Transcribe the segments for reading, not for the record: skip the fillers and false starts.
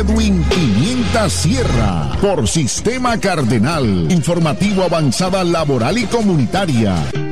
Edwin Pimienta Sierra, por Sistema Cardenal, informativo avanzada laboral y comunitaria.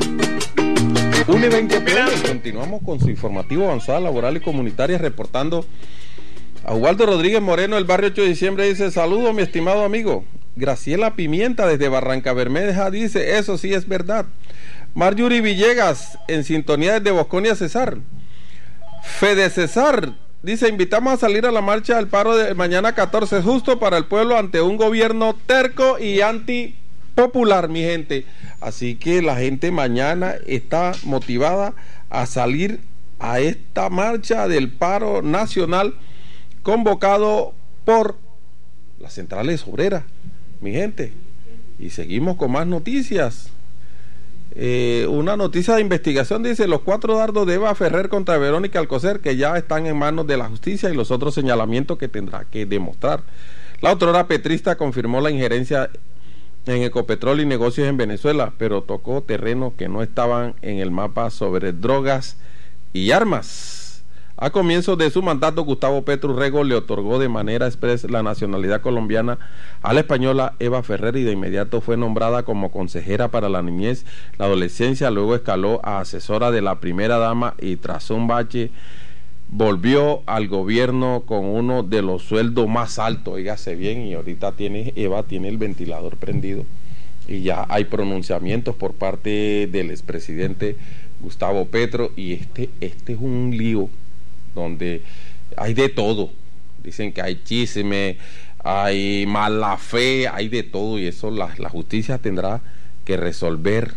1:20 p.m. Continuamos con su informativo avanzada laboral y comunitaria, reportando a Ubaldo Rodríguez Moreno, el barrio 8 de diciembre, dice: saludo mi estimado amigo. Graciela Pimienta desde Barranca Bermeja dice: eso sí es verdad. Marjorie Villegas en sintonía desde Bosconia Cesar. Fede Cesar dice: invitamos a salir a la marcha del paro de mañana 14, justo para el pueblo ante un gobierno terco y antipopular, mi gente. Así que la gente mañana está motivada a salir a esta marcha del paro nacional convocado por las centrales obreras, mi gente. Y seguimos con más noticias. Una noticia de investigación dice: los 4 dardos de Eva Ferrer contra Verónica Alcocer, que ya están en manos de la justicia, y los otros señalamientos que tendrá que demostrar. La otrora petrista confirmó la injerencia en Ecopetrol y negocios en Venezuela, pero tocó terrenos que no estaban en el mapa sobre drogas y armas. A comienzos de su mandato, Gustavo Petro Urrego le otorgó de manera express la nacionalidad colombiana a la española Eva Ferrer, y de inmediato fue nombrada como consejera para la niñez, la adolescencia. Luego escaló a asesora de la primera dama y tras un bache volvió al gobierno con uno de los sueldos más altos, oígase bien, y ahorita Eva tiene el ventilador prendido y ya hay pronunciamientos por parte del expresidente Gustavo Petro, y este es un lío donde hay de todo. Dicen que hay chisme, hay mala fe, hay de todo, y eso la justicia tendrá que resolver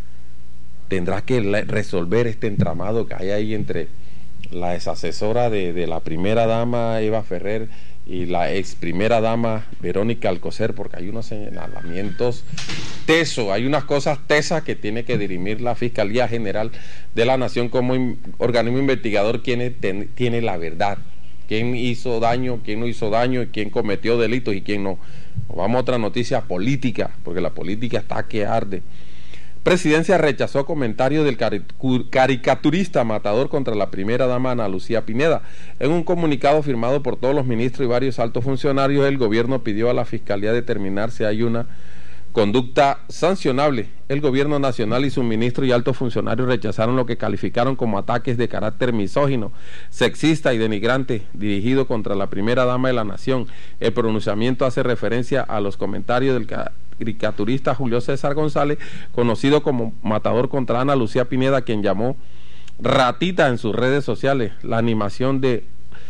este entramado que hay ahí entre la exasesora de la primera dama Eva Ferrer y la ex primera dama Verónica Alcocer, porque hay unos señalamientos tesos, hay unas cosas tesas que tiene que dirimir la Fiscalía General de la Nación como organismo investigador, quien tiene la verdad, quién hizo daño, quién no hizo daño, quién cometió delitos y quién no. Vamos a otra noticia política, porque la política está que arde. Presidencia rechazó comentarios del caricaturista matador contra la primera dama Ana Lucía Pineda. En un comunicado firmado por todos los ministros y varios altos funcionarios, el gobierno pidió a la Fiscalía determinar si hay una conducta sancionable. El gobierno nacional y sus ministros y altos funcionarios rechazaron lo que calificaron como ataques de carácter misógino, sexista y denigrante dirigido contra la primera dama de la nación. El pronunciamiento hace referencia a los comentarios del caricaturista Julio César González, conocido como matador contra Ana Lucía Pineda, quien llamó ratita en sus redes sociales. La animalización de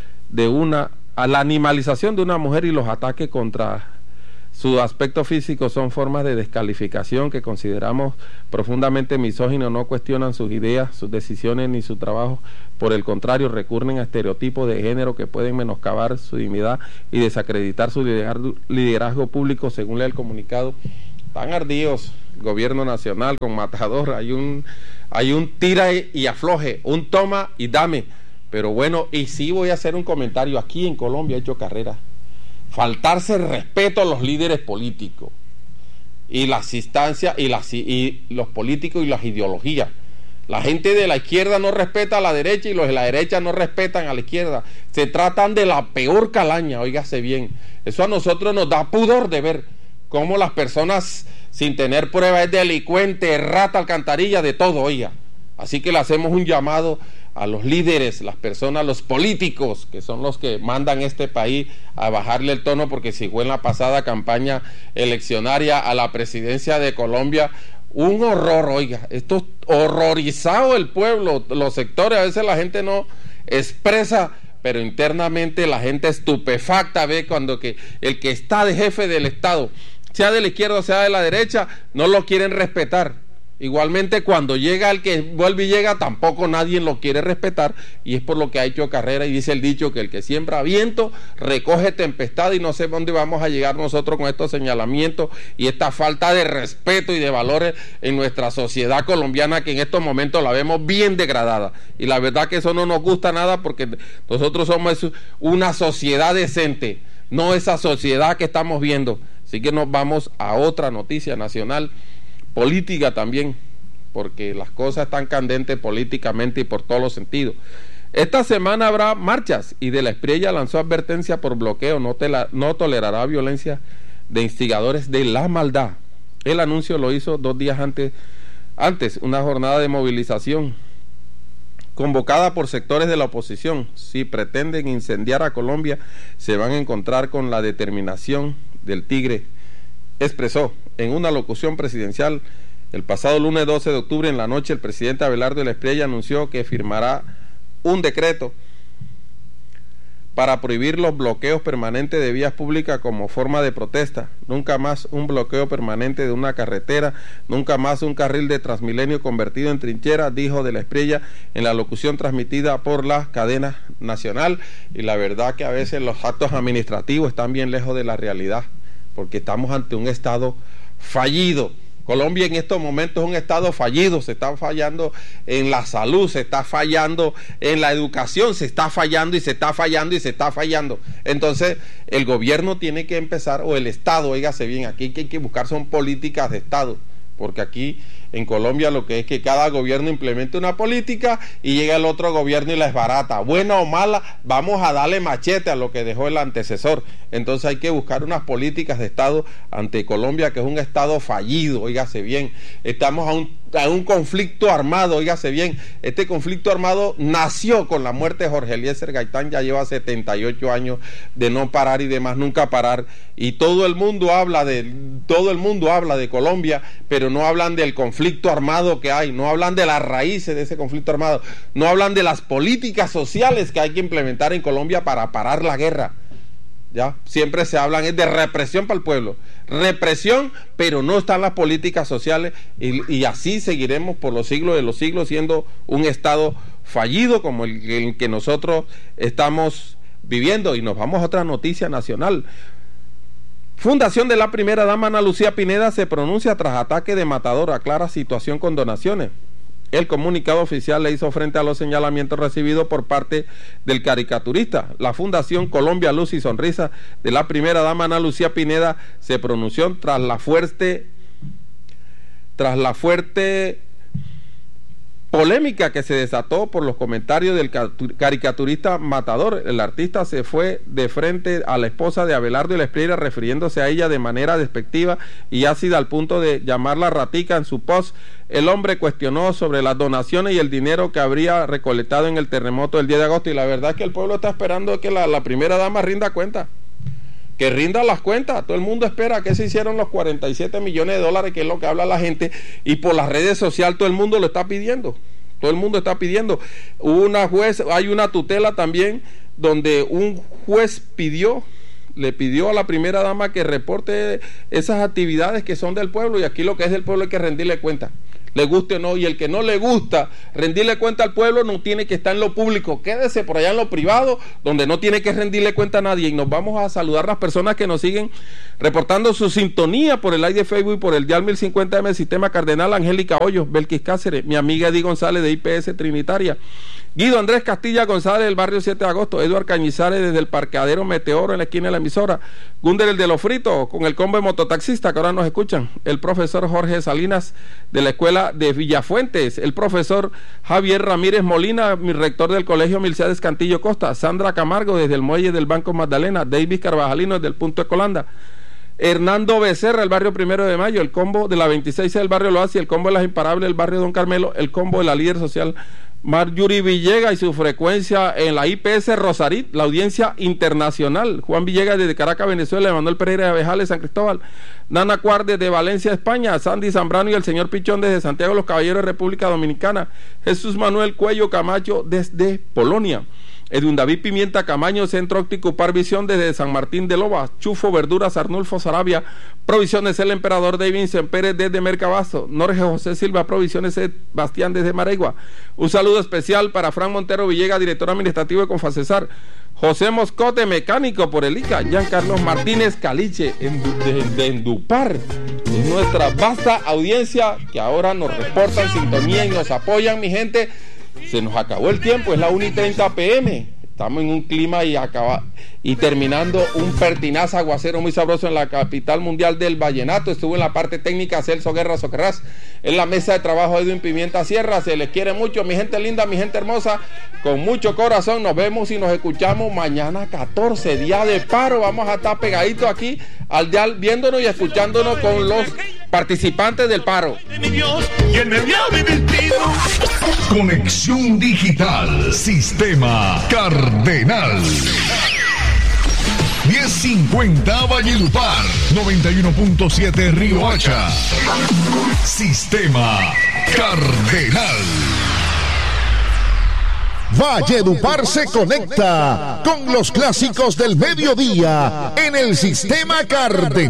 una mujer y los ataques contra su aspecto físico son formas de descalificación que consideramos profundamente misóginos. No cuestionan sus ideas, sus decisiones ni su trabajo. Por el contrario, recurren a estereotipos de género que pueden menoscabar su dignidad y desacreditar su liderazgo público, según lee el comunicado. Están ardidos el gobierno nacional con matador. Hay un tira y afloje, un toma y dame. Pero bueno, y sí voy a hacer un comentario. Aquí en Colombia he hecho carrera. Faltarse el respeto a los líderes políticos y las instancias y los políticos y las ideologías. La gente de la izquierda no respeta a la derecha y los de la derecha no respetan a la izquierda. Se tratan de la peor calaña, óigase bien. Eso a nosotros nos da pudor de ver cómo las personas sin tener pruebas es delincuente, rata, alcantarilla, de todo, oiga. Así que le hacemos un llamado a los líderes, las personas, los políticos, que son los que mandan este país, a bajarle el tono, porque si fue en la pasada campaña eleccionaria a la presidencia de Colombia, un horror, oiga, esto horrorizado el pueblo, los sectores, a veces la gente no expresa, pero internamente la gente estupefacta ve cuando que el que está de jefe del Estado, sea de la izquierda o sea de la derecha, no lo quieren respetar. Igualmente cuando llega el que vuelve y llega, tampoco nadie lo quiere respetar, y es por lo que ha hecho carrera, y dice el dicho que el que siembra viento recoge tempestad, y no sé dónde vamos a llegar nosotros con estos señalamientos y esta falta de respeto y de valores en nuestra sociedad colombiana, que en estos momentos la vemos bien degradada, y la verdad que eso no nos gusta nada, porque nosotros somos una sociedad decente, no esa sociedad que estamos viendo. Así que nos vamos a otra noticia nacional, política también, porque las cosas están candentes políticamente y por todos los sentidos. Esta semana habrá marchas y de la Espriella lanzó advertencia por bloqueo, no tolerará violencia de instigadores de la maldad. El anuncio lo hizo 2 días antes una jornada de movilización convocada por sectores de la oposición. Si pretenden incendiar a Colombia, se van a encontrar con la determinación del tigre, expresó en una locución presidencial. El pasado lunes 12 de octubre en la noche, el presidente Abelardo de la Espriella anunció que firmará un decreto para prohibir los bloqueos permanentes de vías públicas como forma de protesta. Nunca más un bloqueo permanente de una carretera, nunca más un carril de Transmilenio convertido en trinchera, dijo de la Espriella en la locución transmitida por la cadena nacional. Y la verdad que a veces los actos administrativos están bien lejos de la realidad, porque estamos ante un Estado fallido. Colombia en estos momentos es un Estado fallido, se está fallando en la salud, se está fallando en la educación, se está fallando y se está fallando y se está fallando. Entonces el gobierno tiene que empezar, o el Estado, óigase bien, aquí hay que buscar son políticas de Estado, porque aquí en Colombia lo que es que cada gobierno implemente una política y llega el otro gobierno y la desbarata, buena o mala, vamos a darle machete a lo que dejó el antecesor. Entonces hay que buscar unas políticas de Estado ante Colombia, que es un Estado fallido, óigase bien. Estamos a un conflicto armado, óigase bien. Este conflicto armado nació con la muerte de Jorge Eliezer Gaitán, ya lleva 78 años de no parar y de más nunca parar, y todo el mundo habla de Colombia, pero no hablan del conflicto armado que hay, no hablan de las raíces de ese conflicto armado, no hablan de las políticas sociales que hay que implementar en Colombia para parar la guerra. Ya siempre se hablan es de represión para el pueblo, represión, pero no están las políticas sociales, y así seguiremos por los siglos de los siglos siendo un Estado fallido como el que nosotros estamos viviendo. Y nos vamos a otra noticia nacional. Fundación de la primera dama Ana Lucía Pineda se pronuncia tras ataque de matador, aclara situación con donaciones. El comunicado oficial le hizo frente a los señalamientos recibidos por parte del caricaturista. La Fundación Colombia Luz y Sonrisa de la primera dama Ana Lucía Pineda se pronunció tras la fuerte polémica que se desató por los comentarios del caricaturista Matador. El artista se fue de frente a la esposa de Abelardo de la Espriella, refiriéndose a ella de manera despectiva y ácida al punto de llamarla ratica en su post. El hombre cuestionó sobre las donaciones y el dinero que habría recolectado en el terremoto del 10 de agosto, y la verdad es que el pueblo está esperando que la primera dama rinda cuenta. Que rinda las cuentas. Todo el mundo espera que se hicieron los 47 millones de dólares, que es lo que habla la gente, y por las redes sociales todo el mundo lo está pidiendo. Todo el mundo está pidiendo. Hay una tutela también donde un juez le pidió a la primera dama que reporte esas actividades que son del pueblo, y aquí lo que es del pueblo hay que rendirle cuenta, le guste o no, y el que no le gusta rendirle cuenta al pueblo no tiene que estar en lo público, quédese por allá en lo privado, donde no tiene que rendirle cuenta a nadie. Y nos vamos a saludar a las personas que nos siguen reportando su sintonía por el live de Facebook y por el dial 1050M Sistema Cardenal. Angélica Hoyos, Belkis Cáceres, mi amiga Eddie González de IPS Trinitaria, Guido Andrés Castilla González del barrio 7 de agosto, Eduard Cañizares desde el parqueadero Meteoro en la esquina de la emisora, Gunder el de los fritos con el combo de mototaxista que ahora nos escuchan, el profesor Jorge Salinas de la escuela de Villafuentes, el profesor Javier Ramírez Molina, mi rector del colegio Milciades Cantillo Costa, Sandra Camargo desde el muelle del Banco Magdalena, David Carvajalino desde el punto de Colanda, Hernando Becerra, el barrio 1 de Mayo, el combo de la 26 del barrio Loazi, el combo de las Imparables del barrio Don Carmelo, el combo de la líder social Marjorie Villegas y su frecuencia en la IPS Rosarit, la audiencia internacional, Juan Villegas desde Caracas, Venezuela, Emanuel Pereira de Abejales, San Cristóbal, Nana Cuardes de Valencia, España, Sandy Zambrano y el señor Pichón desde Santiago de los Caballeros, República Dominicana, Jesús Manuel Cuello Camacho desde Polonia, Edwin David Pimienta Camaño, Centro Óptico Parvisión desde San Martín de Lobas, Chufo Verduras Arnulfo Sarabia, Provisiones El Emperador David Vincent Pérez desde Mercabasto, Norge José Silva, Provisiones Bastián desde Maregua. Un saludo especial para Fran Montero Villegas, director administrativo de Confacesar, José Moscote, mecánico por el ICA, Giancarlos Martínez Caliche de Endupar, es nuestra vasta audiencia que ahora nos reportan sintonía y nos apoyan, mi gente. Se nos acabó el tiempo, es la 1:30 p.m. Estamos en un clima y terminando un pertinaz aguacero muy sabroso en la capital mundial del vallenato. Estuvo en la parte técnica Celso Guerra Socarrás, en la mesa de trabajo Edwin Pimienta Sierra. Se les quiere mucho, mi gente linda, mi gente hermosa, con mucho corazón. Nos vemos y nos escuchamos mañana 14, día de paro. Vamos a estar pegaditos aquí al dial, viéndonos y escuchándonos con los participantes del paro. Conexión Digital, Sistema Cardenal. 1050 Valledupar, 91.7 Río Hacha. Sistema Cardenal. Valledupar se conecta con los clásicos del mediodía en el Sistema Cardenal.